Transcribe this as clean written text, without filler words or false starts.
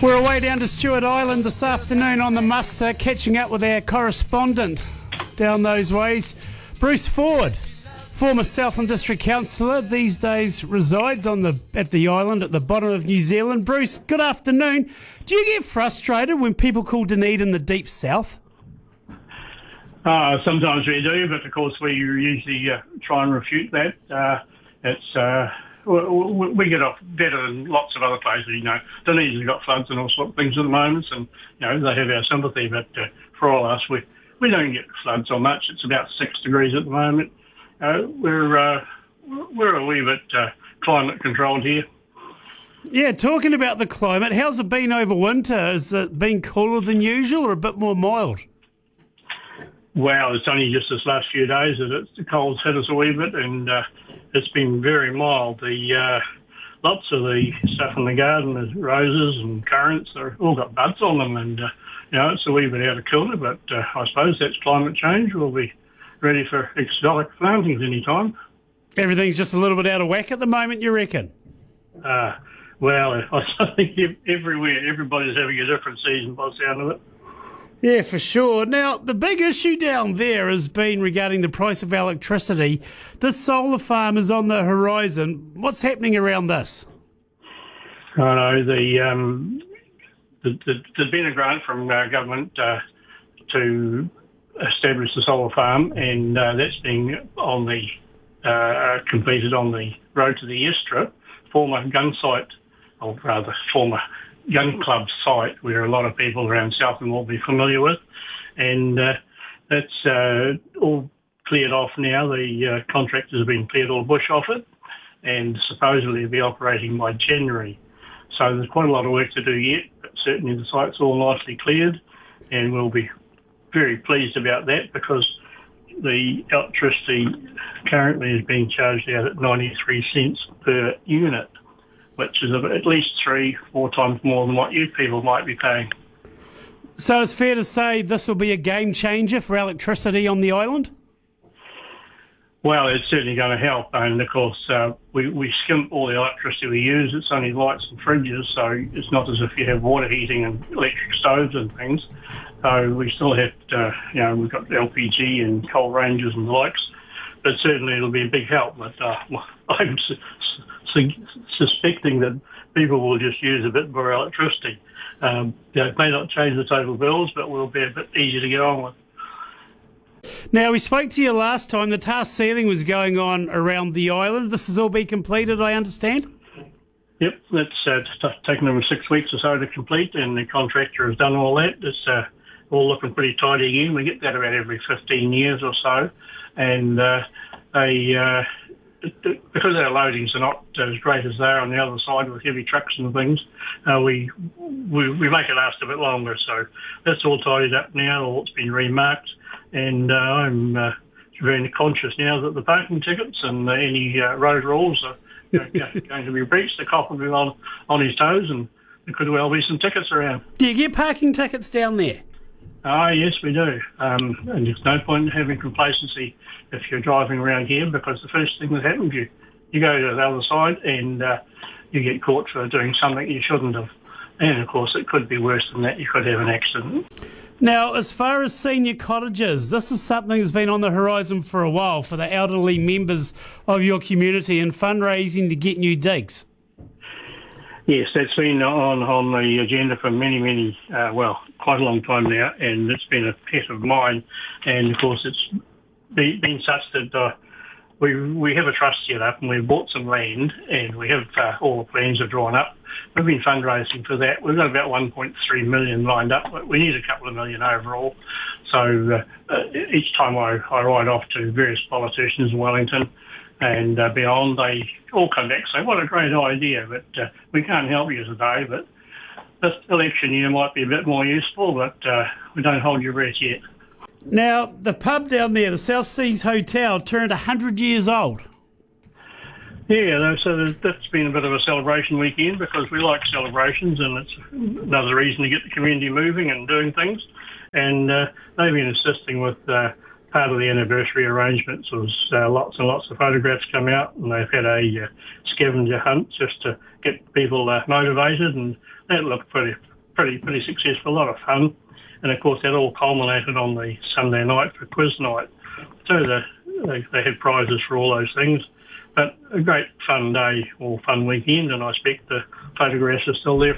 We're away down to Stewart Island this afternoon on the muster, catching up with our correspondent down those ways, Bruce Ford, former Southland District Councillor, these days resides at the island at the bottom of New Zealand. Bruce, good afternoon. Do you get frustrated when people call Dunedin the Deep South? Sometimes we do, but of course we usually try and refute that. We get off better than lots of other places, Dunedin's got floods and all sorts of things at the moment, and, they have our sympathy, but for all us, we don't get floods so much. It's about 6 degrees at the moment. We're a wee bit climate controlled here. Yeah, talking about the climate, how's it been over winter? Has it been cooler than usual or a bit more mild? Well, it's only just this last few days that the cold's hit us a wee bit, and it's been very mild. Lots of the stuff in the garden, the roses and currants, they've all got buds on them, and it's a wee bit out of kilter, but I suppose that's climate change. We'll be ready for exotic plantings any time. Everything's just a little bit out of whack at the moment, you reckon? Well, I think everywhere, everybody's having a different season by the sound of it. Yeah, for sure. Now, the big issue down there has been regarding the price of electricity. This solar farm is on the horizon. What's happening around this? I know there's been a grant from government to establish the solar farm, and that's being completed on the road to the airstrip, former gun site, or rather former gun club site, where a lot of people around Southland will be familiar with, and that's all cleared off now. The contractors have been cleared all bush off it, and supposedly it'll be operating by January. So there's quite a lot of work to do yet, but certainly the site's all nicely cleared, and we'll be very pleased about that, because the electricity currently is being charged out at 93 cents per unit, which is at least 3-4 times more than what you people might be paying. So it's fair to say this will be a game changer for electricity on the island? Well, it's certainly going to help, and of course we skimp all the electricity we use. It's only lights and fridges, so it's not as if you have water heating and electric stoves and things. So we still have to, we've got LPG and coal ranges and the likes, but certainly it'll be a big help. But I'm suspecting that people will just use a bit more electricity. It may not change the total bills, but will be a bit easier to get on with. Now, we spoke to you last time. The tar sealing was going on around the island. This has all been completed, I understand? Yep, that's taken them 6 weeks or so to complete, and the contractor has done all that. It's all looking pretty tidy again. We get that about every 15 years or so, and because our loadings are not as great as they are on the other side with heavy trucks and things, we make it last a bit longer. So that's all tidied up now, all it's been remarked, and I'm very conscious now that the parking tickets and any road rules are going to be breached. The cop will be on his toes, and there could well be some tickets around. Do you get parking tickets down there? Yes, we do. And there's no point in having complacency if you're driving around here, because the first thing that happens, you go to the other side and you get caught for doing something you shouldn't have. And, of course, it could be worse than that. You could have an accident. Now, as far as senior cottages, this is something that's been on the horizon for a while for the elderly members of your community and fundraising to get new digs. Yes, that's been on the agenda for many, quite a long time now, and it's been a pet of mine. And, of course, it's been such that we have a trust set up, and we've bought some land, and we have all the plans are drawn up. We've been fundraising for that. We've got about 1.3 million lined up, but we need a couple of million overall. So each time I write off to various politicians in Wellington and beyond, they all come back and say, what a great idea, but we can't help you today, but this election year might be a bit more useful, but we don't hold your breath yet. Now, the pub down there, the South Seas Hotel, turned 100 years old. Yeah, so that's been a bit of a celebration weekend, because we like celebrations, and it's another reason to get the community moving and doing things. And they've been assisting with part of the anniversary arrangements. Was lots and lots of photographs come out, and they've had a scavenger hunt just to get people motivated, and that looked pretty successful, a lot of fun. And of course, that all culminated on the Sunday night for quiz night. So they had prizes for all those things. But a great fun day or fun weekend, and I expect the photographs are still there